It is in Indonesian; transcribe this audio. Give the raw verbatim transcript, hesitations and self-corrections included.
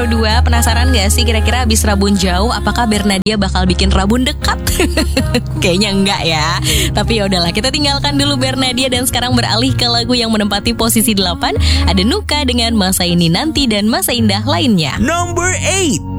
nomor dua, penasaran gak sih kira-kira abis rabun jauh apakah Bernadia bakal bikin rabun dekat? Kayaknya enggak ya. Tapi ya udahlah, kita tinggalkan dulu Bernadia dan sekarang beralih ke lagu yang menempati posisi delapan. Ada Nuka dengan Masa Ini Nanti dan Masa Indah lainnya. Number eight.